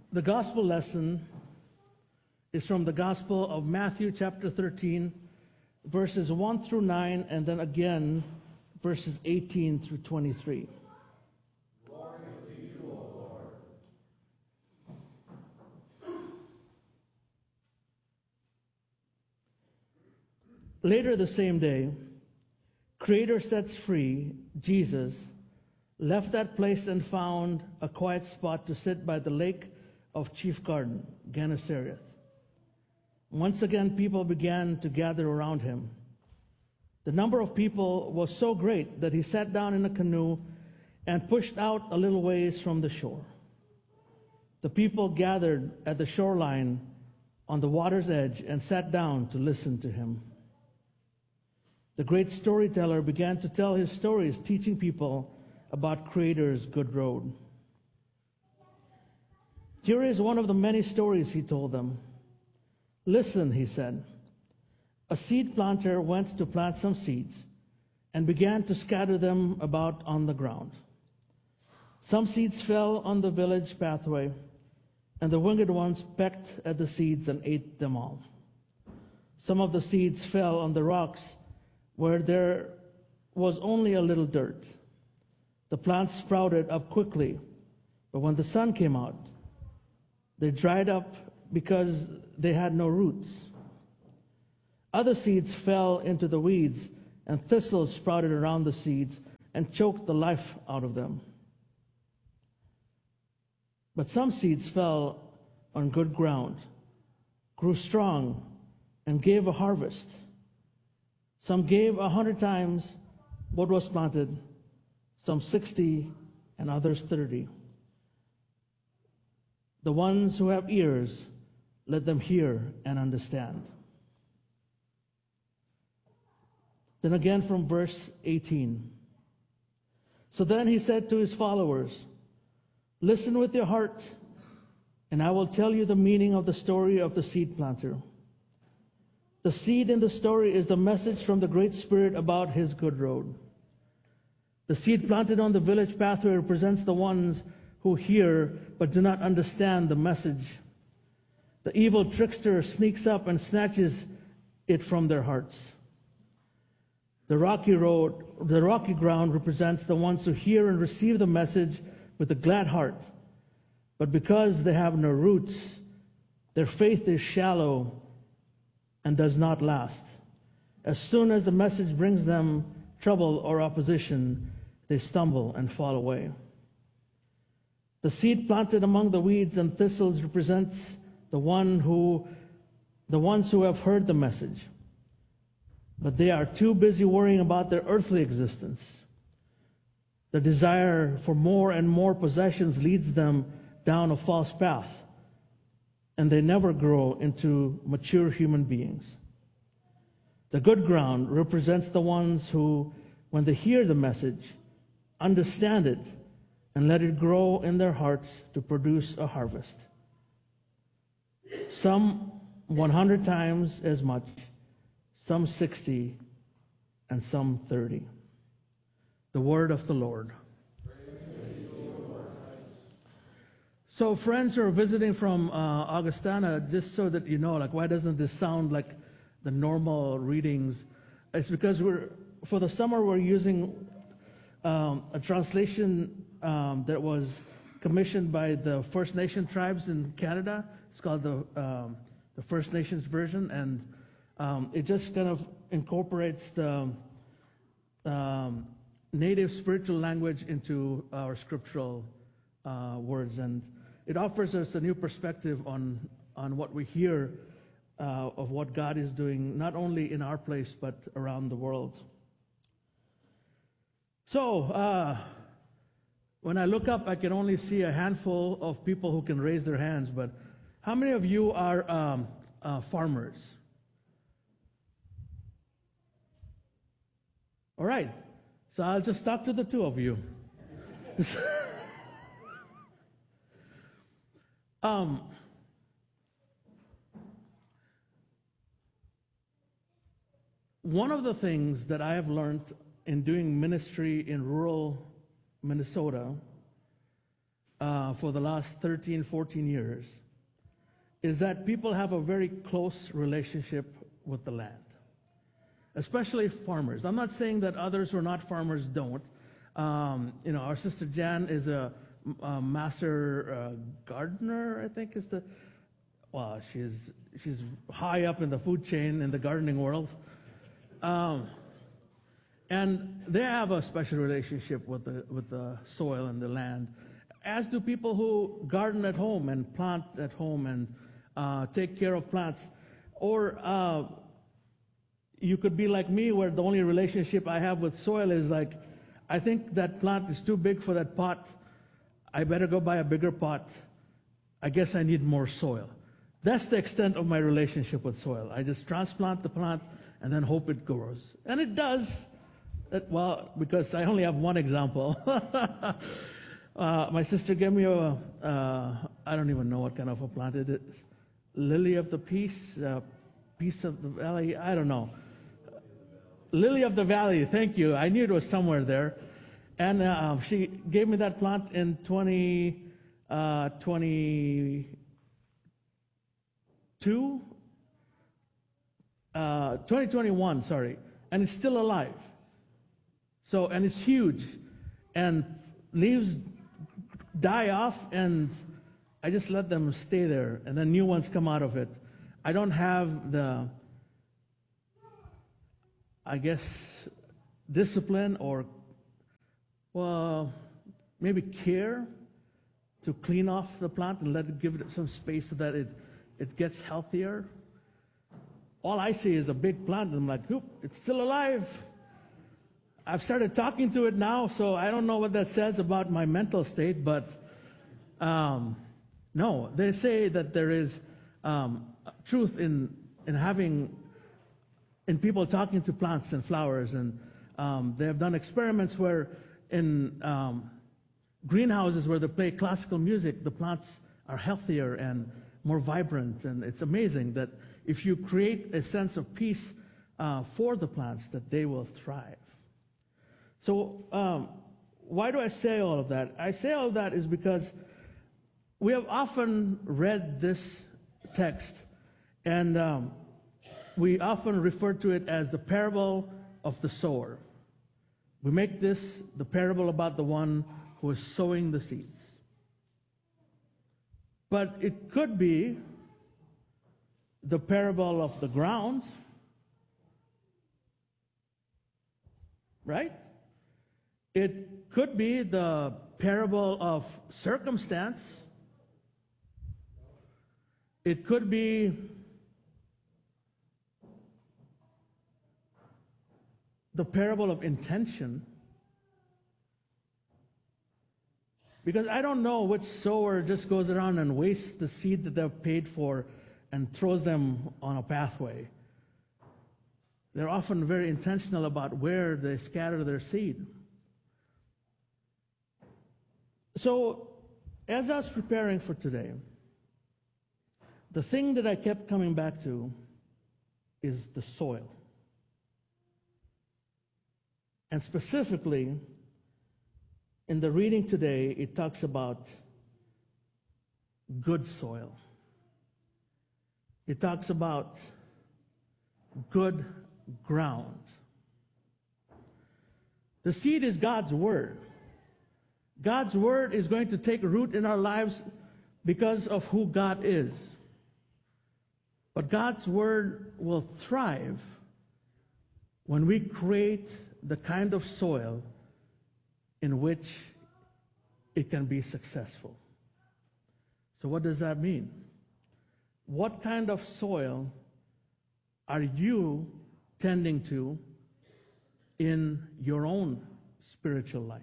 The gospel lesson is from the Gospel of Matthew, chapter 13, verses 1 through 9, and then again, verses 18 through 23. Glory to you, O Lord. Later the same day, Creator sets free, Jesus, left that place and found a quiet spot to sit by the lake of Chief Garden, Gennesaret. Once again, people began to gather around him. The number of people was so great that he sat down in a canoe and pushed out a little ways from the shore. The people gathered at the shoreline on the water's edge and sat down to listen to him. The great storyteller began to tell his stories, teaching people about Creator's good road. Here is one of the many stories he told them. Listen, he said. A seed planter went to plant some seeds and began to scatter them about on the ground. Some seeds fell on the village pathway, and the winged ones pecked at the seeds and ate them all. Some of the seeds fell on the rocks where there was only a little dirt. The plants sprouted up quickly, but when the sun came out, they dried up because they had no roots. Other seeds fell into the weeds, and thistles sprouted around the seeds and choked the life out of them. But some seeds fell on good ground, grew strong, and gave a harvest. Some gave 100 times what was planted, some 60, and others 30. The ones who have ears, let them hear and understand. Then again from verse 18. So then he said to his followers, listen with your heart, and I will tell you the meaning of the story of the seed planter. The seed in the story is the message from the Great Spirit about his good road. The seed planted on the village pathway represents the ones who hear but do not understand the message. The evil trickster sneaks up and snatches it from their hearts. The rocky ground represents the ones who hear and receive the message with a glad heart. But because they have no roots, their faith is shallow and does not last. As soon as the message brings them trouble or opposition, they stumble and fall away. The seed planted among the weeds and thistles represents the ones who have heard the message, but they are too busy worrying about their earthly existence. The desire for more and more possessions leads them down a false path, and they never grow into mature human beings. The good ground represents the ones who, when they hear the message, understand it and let it grow in their hearts to produce a harvest. Some 100 times as much, some 60, and some 30. The word of the Lord. So friends who are visiting from Augustana, just so that you know, like, why doesn't this sound like the normal readings? It's because for the summer, we're using a translation that was commissioned by the First Nation tribes in Canada. It's called the First Nations version, and it just kind of incorporates the native spiritual language into our scriptural words, and it offers us a new perspective on what we hear of what God is doing, not only in our place, but around the world. So, when I look up, I can only see a handful of people who can raise their hands, but how many of you are farmers? All right, so I'll just talk to the two of you. One of the things that I have learned in doing ministry in rural Minnesota for the last 13, 14 years is that people have a very close relationship with the land, especially farmers. I'm not saying that others who are not farmers don't. Our sister Jan is a master gardener, I think is she's high up in the food chain in the gardening world. And they have a special relationship with the soil and the land, as do people who garden at home and plant at home and take care of plants. Or you could be like me, where the only relationship I have with soil is like, I think that plant is too big for that pot. I better go buy a bigger pot. I guess I need more soil. That's the extent of my relationship with soil. I just transplant the plant and then hope it grows. And it does. Because I only have one example. My sister gave me I don't even know what kind of a plant it is. Lily of the Peace, Peace of the Valley, I don't know. Lily of the Valley, thank you. I knew it was somewhere there. And she gave me that plant in 2021, sorry. And it's still alive. So, and it's huge. And leaves die off, and I just let them stay there, and then new ones come out of it. I don't have the, I guess, discipline or, maybe care to clean off the plant and give it some space so that it gets healthier. All I see is a big plant, and I'm like, "Oop, it's still alive." I've started talking to it now, so I don't know what that says about my mental state, but no, they say that there is truth in people talking to plants and flowers, and they have done experiments where in greenhouses where they play classical music, the plants are healthier and more vibrant, and it's amazing that if you create a sense of peace for the plants, that they will thrive. So why do I say all of that? I say all of that is because we have often read this text, and we often refer to it as the parable of the sower. We make this the parable about the one who is sowing the seeds. But it could be the parable of the ground, right? It could be the parable of circumstance. It could be the parable of intention. Because I don't know which sower just goes around and wastes the seed that they've paid for and throws them on a pathway. They're often very intentional about where they scatter their seed. So, as I was preparing for today, the thing that I kept coming back to is the soil. And specifically, in the reading today, it talks about good soil. It talks about good ground. The seed is God's word. God's word is going to take root in our lives because of who God is. But God's word will thrive when we create the kind of soil in which it can be successful. So what does that mean? What kind of soil are you tending to in your own spiritual life?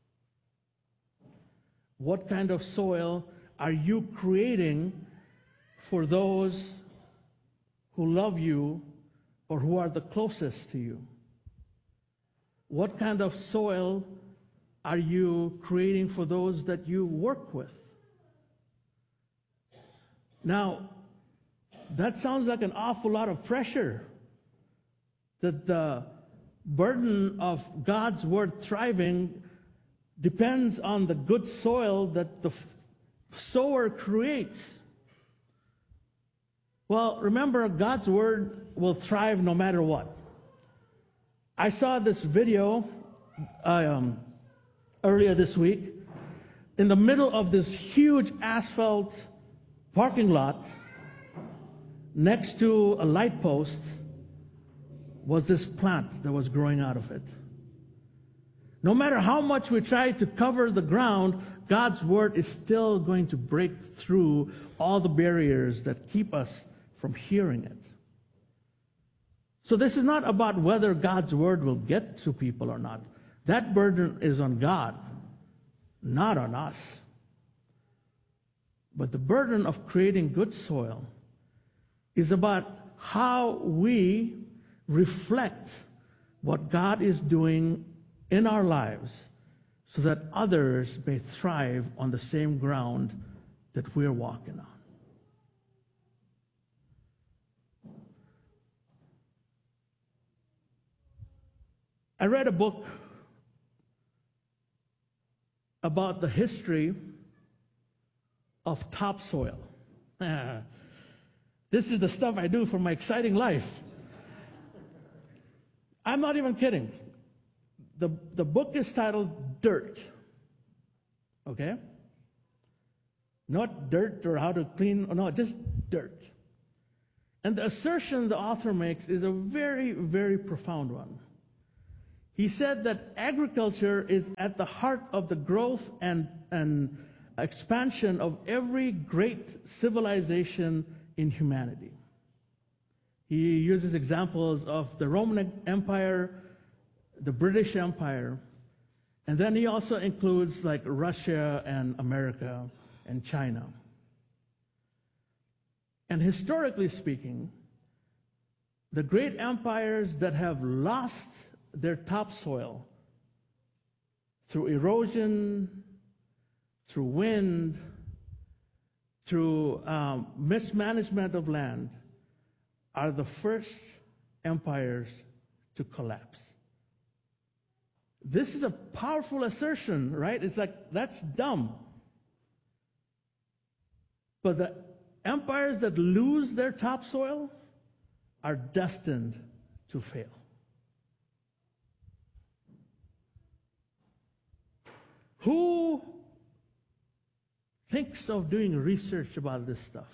What kind of soil are you creating for those who love you or who are the closest to you? What kind of soil are you creating for those that you work with? Now, that sounds like an awful lot of pressure, that the burden of God's word thriving depends on the good soil that Sower creates. Well, remember, God's word will thrive no matter what. I saw this video earlier this week. In the middle of this huge asphalt parking lot, next to a light post, was this plant that was growing out of it. No matter how much we try to cover the ground, God's word is still going to break through all the barriers that keep us from hearing it. So this is not about whether God's word will get to people or not. That burden is on God, not on us. But the burden of creating good soil is about how we reflect what God is doing in our lives so that others may thrive on the same ground that we're walking on. I read a book about the history of topsoil. This is the stuff I do for my exciting life. I'm not even kidding. The book is titled Dirt. Okay? Not dirt or how to clean, no, just dirt. And the assertion the author makes is a very, very profound one. He said that agriculture is at the heart of the growth and expansion of every great civilization in humanity. He uses examples of the Roman Empire, the British Empire, and then he also includes like Russia and America and China. And historically speaking, the great empires that have lost their topsoil through erosion, through wind, through mismanagement of land, are the first empires to collapse. This is a powerful assertion, right? It's like, that's dumb. But the empires that lose their topsoil are destined to fail. Who thinks of doing research about this stuff?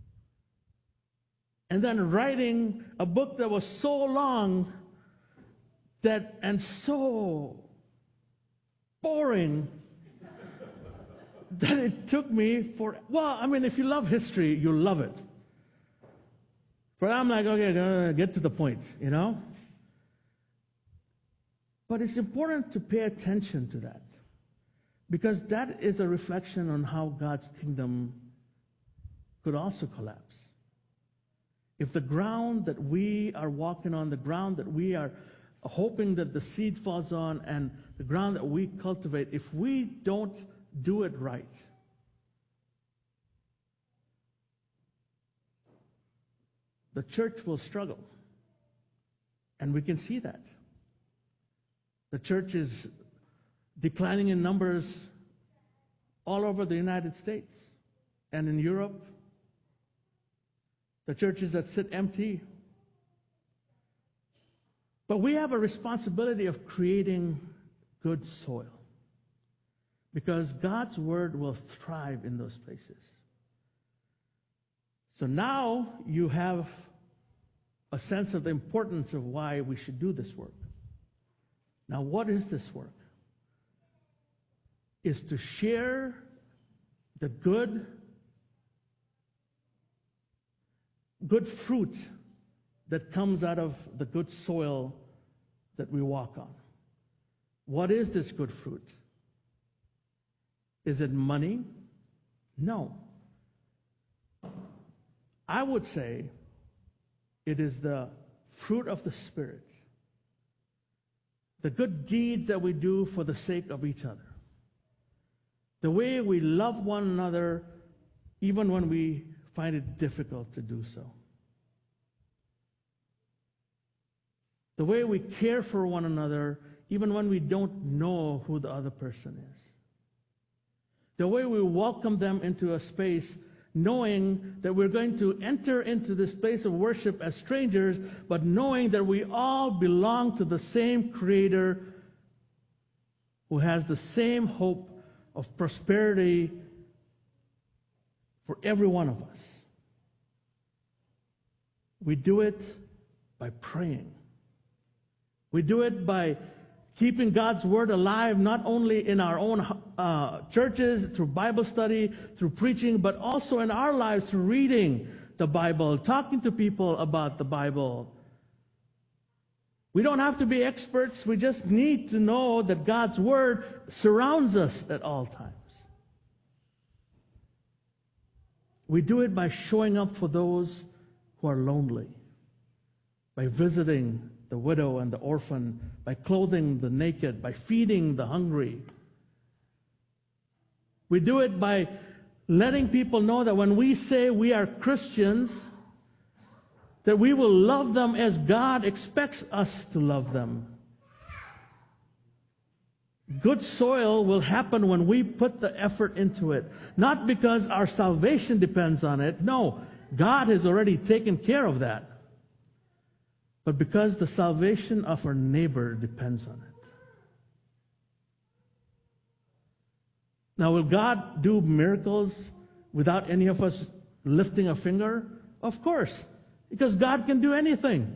And then writing a book that was so long that and so boring that it took me for, well, I mean, if you love history, you'll love it. But I'm like, okay, get to the point, you know? But it's important to pay attention to that, because that is a reflection on how God's kingdom could also collapse. If the ground that we are walking on, the ground that we are hoping that the seed falls on, and the ground that we cultivate, if we don't do it right, the church will struggle. And we can see that. The church is declining in numbers all over the United States and in Europe. The churches that sit empty. But we have a responsibility of creating good soil, because God's word will thrive in those places. So now you have a sense of the importance of why we should do this work. Now, what is this work? Is to share the good fruit that comes out of the good soil that we walk on. What is this good fruit? Is it money? No. I would say it is the fruit of the Spirit. The good deeds that we do for the sake of each other. The way we love one another even when we find it difficult to do so. The way we care for one another even when we don't know who the other person is. the way we welcome them into a space, knowing that we're going to enter into this place of worship as strangers, but knowing that we all belong to the same Creator who has the same hope of prosperity for every one of us. We do it by praying. We do it by keeping God's Word alive, not only in our own churches, through Bible study, through preaching, but also in our lives through reading the Bible, talking to people about the Bible. We don't have to be experts. We just need to know that God's Word surrounds us at all times. We do it by showing up for those who are lonely, by visiting the widow and the orphan, by clothing the naked, by feeding the hungry. We do it by letting people know that when we say we are Christians, that we will love them as God expects us to love them. Good soil will happen when we put the effort into it, not because our salvation depends on it. No, God has already taken care of that. But because the salvation of our neighbor depends on it. Now, will God do miracles without any of us lifting a finger? Of course, because God can do anything.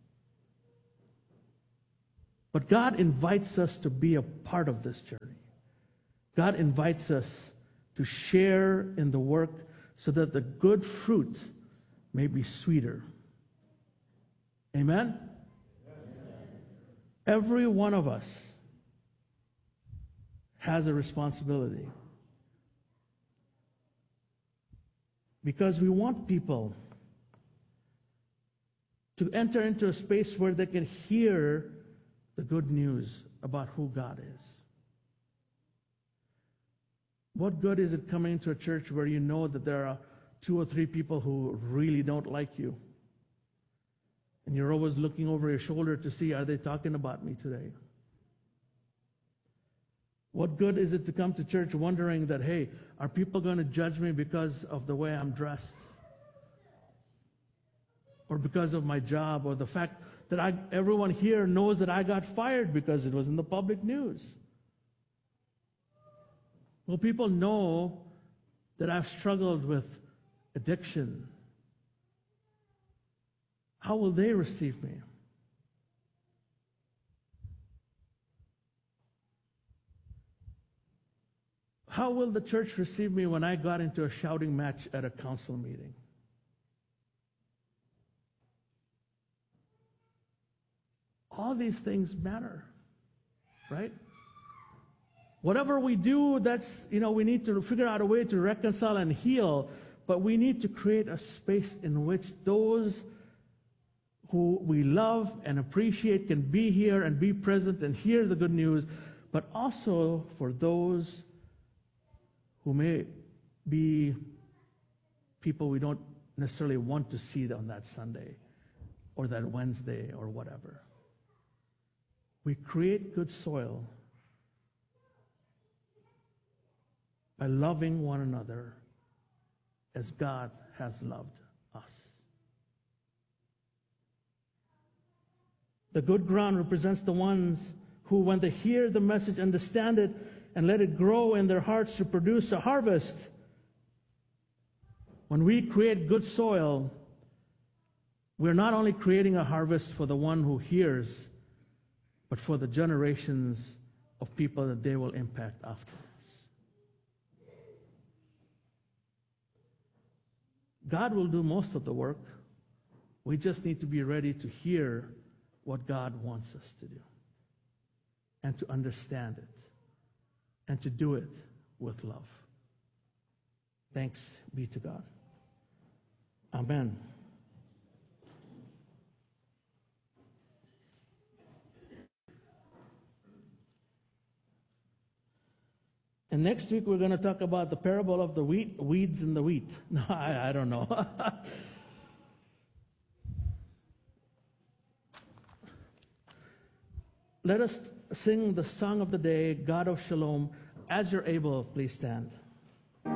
But God invites us to be a part of this journey. God invites us to share in the work so that the good fruit may be sweeter. Amen? Every one of us has a responsibility. Because we want people to enter into a space where they can hear the good news about who God is. What good is it coming to a church where you know that there are 2 or 3 people who really don't like you? And you're always looking over your shoulder to see, are they talking about me today? What good is it to come to church wondering that, hey, are people going to judge me because of the way I'm dressed? Or because of my job? Or the fact that everyone here knows that I got fired because it was in the public news? Will people know that I've struggled with addiction? How will they receive me? How will the church receive me when I got into a shouting match at a council meeting? All these things matter, right? Whatever we do, we need to figure out a way to reconcile and heal, but we need to create a space in which those who we love and appreciate can be here and be present and hear the good news, but also for those who may be people we don't necessarily want to see on that Sunday or that Wednesday or whatever. We create good soil by loving one another as God has loved us. The good ground represents the ones who, when they hear the message, understand it and let it grow in their hearts to produce a harvest. When we create good soil, we're not only creating a harvest for the one who hears, but for the generations of people that they will impact after us. God will do most of the work. We just need to be ready to hear what God wants us to do and to understand it and to do it with love. Thanks be to God. Amen. And next week we're going to talk about the parable of the weeds and the wheat. No, I don't know. Let us sing the song of the day, God of Shalom. As you're able, please stand.